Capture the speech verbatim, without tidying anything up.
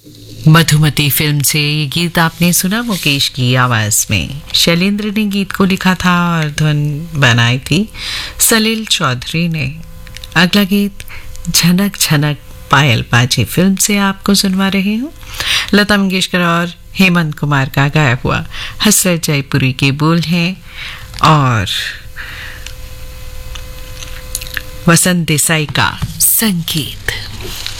Madhumati film से ये गीत आपने सुना मुकेश की आवाज में। शैलेंद्र ने गीत को लिखा था और धुन बनाई थी सलील चौधरी ने। अगला गीत झनक झनक पायल बाजे फिल्म से आपको सुनवा रही हूँ। लता मंगेशकर और हेमंत कुमार का गाया हुआ हसरत जयपुरी के बोल हैं और वसंत देसाई का संगीत।